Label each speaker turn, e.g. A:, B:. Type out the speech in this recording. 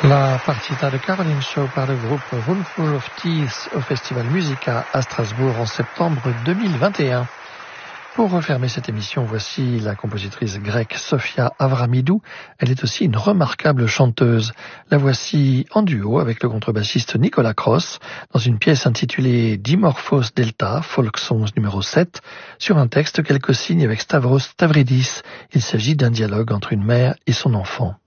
A: La partita de Caroline Shaw par le groupe Roomful of Teeth au Festival Musica à Strasbourg en septembre 2021. Pour refermer cette émission, voici la compositrice grecque Sofia Avramidou. Elle est aussi une remarquable chanteuse. La voici en duo avec le contrebassiste Nicolas Cross dans une pièce intitulée Dimorphos Delta, Folk Songs numéro 7, sur un texte qu'elle co-signe avec Stavros Stavridis. Il s'agit d'un dialogue entre une mère et son enfant.